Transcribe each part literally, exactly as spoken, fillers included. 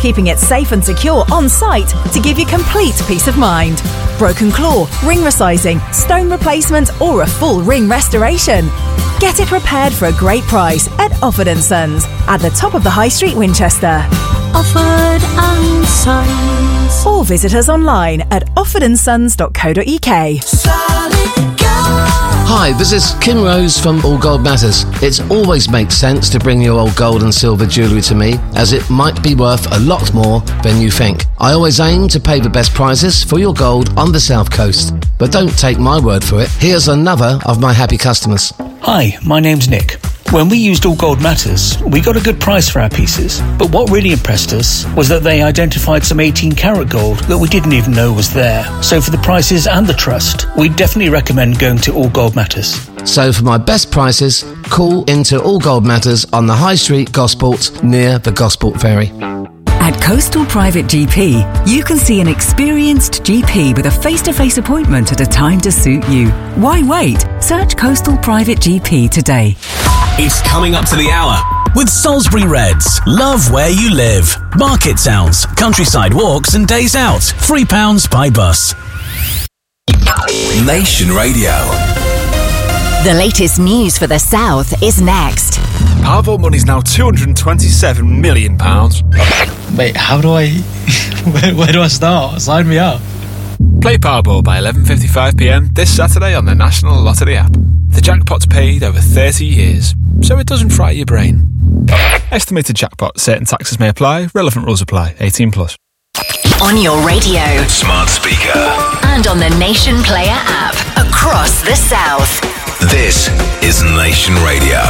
keeping it safe and secure on site to give you complete peace of mind. Broken claw, ring resizing, stone replacement or a full ring restoration. Get it repaired for a great price at Offord and Sons at the top of the High Street, Winchester. Offord and Sons. Or visit us online at offord and sons dot co dot uk. Hi, this is Kim Rose from All Gold Matters. It always makes sense to bring your old gold and silver jewellery to me, as it might be worth a lot more than you think. I always aim to pay the best prices for your gold on the South Coast. But don't take my word for it. Here's another of my happy customers. Hi, my name's Nick. When we used All Gold Matters, we got a good price for our pieces. But what really impressed us was that they identified some eighteen karat gold that we didn't even know was there. So for the prices and the trust, we definitely recommend going to All Gold Matters. So for my best prices, call into All Gold Matters on the High Street, Gosport, near the Gosport Ferry. At Coastal Private G P, you can see an experienced G P with a face-to-face appointment at a time to suit you. Why wait? Search Coastal Private G P today. It's coming up to the hour with Salisbury Reds. Love where you live. Market sounds, countryside walks and days out. Three pounds by bus. Nation Radio. The latest news for the South is next. Powerball money's now two hundred twenty-seven million pounds. Wait, how do I... where, where do I start? Sign me up. Play Powerball by eleven fifty-five p m this Saturday on the National Lottery app. The jackpot's paid over thirty years, so it doesn't fry your brain. Estimated jackpot. Certain taxes may apply. Relevant rules apply. eighteen plus. On your radio. Smart speaker. And on the Nation Player app. Across the South. This is Nation Radio.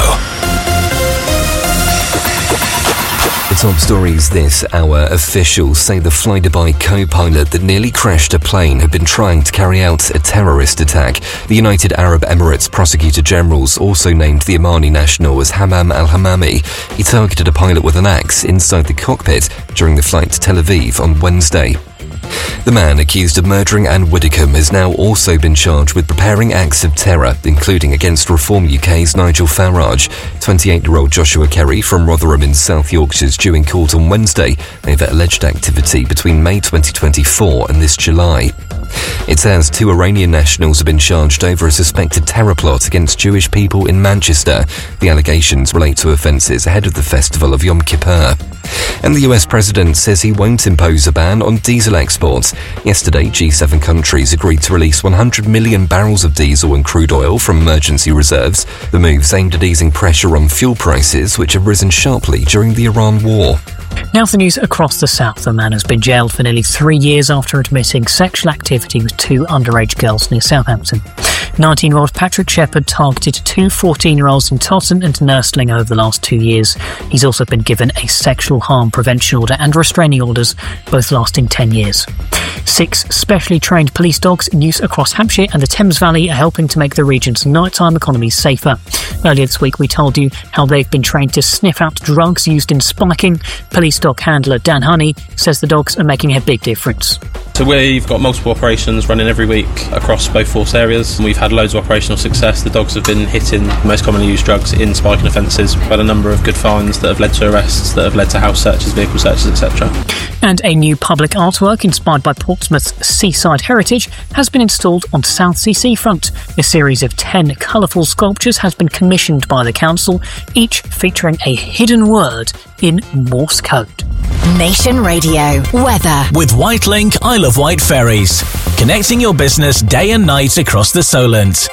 The top stories this hour. Officials say the Flydubai co-pilot that nearly crashed a plane had been trying to carry out a terrorist attack. The United Arab Emirates Prosecutor Generals also named the Omani national as Hammam al-Hammami. He targeted a pilot with an axe inside the cockpit during the flight to Tel Aviv on Wednesday. The man accused of murdering Anne Widdecombe has now also been charged with preparing acts of terror, including against Reform U K's Nigel Farage. twenty-eight-year-old Joshua Kerry from Rotherham in South Yorkshire is due in court on Wednesday over alleged activity between May twenty twenty-four and this July. It says two Iranian nationals have been charged over a suspected terror plot against Jewish people in Manchester. The allegations relate to offences ahead of the festival of Yom Kippur. And the U S president says he won't impose a ban on diesel exports. Yesterday, G seven countries agreed to release one hundred million barrels of diesel and crude oil from emergency reserves. The move's aimed at easing pressure on fuel prices, which have risen sharply during the Iran war. Now for news across the South. A man has been jailed for nearly three years after admitting sexual activity with two underage girls near Southampton. nineteen-year-old Patrick Shepherd targeted two fourteen-year-olds in Totton and Nursling over the last two years. He's also been given a sexual harm prevention order and restraining orders, both lasting ten years. Six specially trained police dogs in use across Hampshire and the Thames Valley are helping to make the region's nighttime economy safer. Earlier this week we told you how they've been trained to sniff out drugs used in spiking. Police dog handler Dan Honey says the dogs are making a big difference. So we've got multiple operations running every week across both force areas, and we've had loads of operational success. The dogs have been hitting the most commonly used drugs in spiking offences. We've had a number of good finds that have led to arrests, that have led to house searches, vehicle searches, et cetera. And a new public artwork inspired by Portsmouth's seaside heritage has been installed on Southsea Seafront. A series of ten colourful sculptures has been commissioned by the council, each featuring a hidden word in Morse code. Nation Radio weather with Whitelink Isle of Wight ferries, connecting your business day and night across the Solent.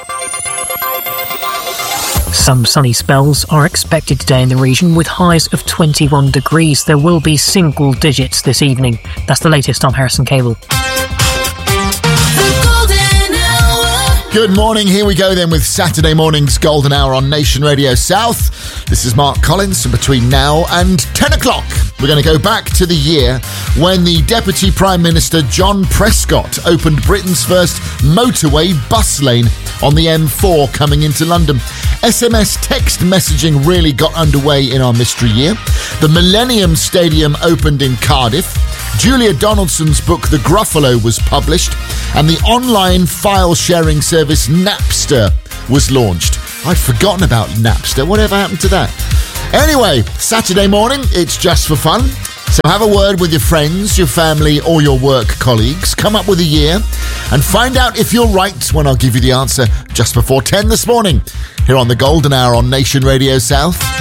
Some sunny spells are expected today in the region with highs of twenty-one degrees. There will be single digits this evening. That's the latest. I'm Harrison Cable. Good morning, here we go then with Saturday morning's Golden Hour on Nation Radio South. This is Mark Collins, and between now and ten o'clock, we're going to go back to the year when the Deputy Prime Minister John Prescott opened Britain's first motorway bus lane on the M four coming into London. S M S text messaging really got underway in our mystery year. The Millennium Stadium opened in Cardiff. Julia Donaldson's book The Gruffalo was published, and the online file sharing service Napster was launched. I'd forgotten about Napster. Whatever happened to that? Anyway, Saturday morning, it's just for fun. So have a word with your friends, your family, or your work colleagues. Come up with a year and find out if you're right when I'll give you the answer just before ten this morning here on the Golden Hour on Nation Radio South.